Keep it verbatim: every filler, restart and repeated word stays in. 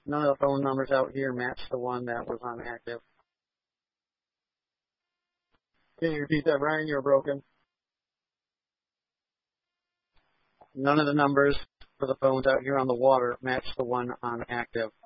None of the phone numbers out here match the one that was on active. Can you repeat that, Brian? You were broken. None of the numbers for the phones out here on the water match the one on active.